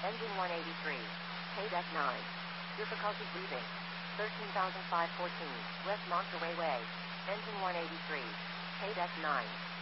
Engine 183. KDEC 9. Difficulty breathing. 13,514. West Monterey Way. Engine 183. KDEC 9.